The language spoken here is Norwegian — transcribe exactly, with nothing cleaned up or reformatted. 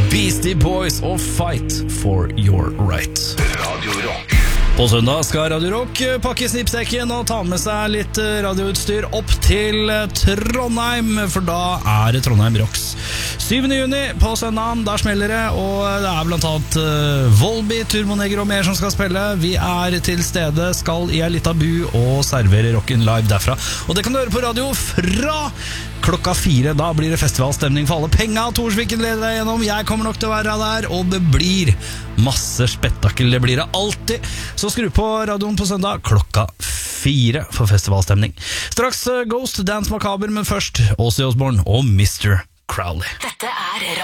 Beastie Boys og Fight for Your Right. Radio Rock. På søndag skal Radio Rock pakke snippsekken og ta med seg litt radioutstyr opp til Trondheim, for da er det Trondheim Rocks. syvende juni på søndagen, der smeller det, og det er blant annet uh, Volby, Turboneger og mer som skal spille. Vi er til stede, skal i ei lita bu og servere rocken live derfra. Og det kan du høre på radio fra klokka fire. Da blir det festivalstemning for alle penga. Torsviken leder deg gjennom, jeg kommer nok til å være der, og det blir masse spetakkel. Det blir det alltid. Så skru på radioen på søndag klokka fire for festivalstemning. Straks uh, Ghost, Dance Macabre, men først Ozzy Osbourne og mister Crowley. Dette er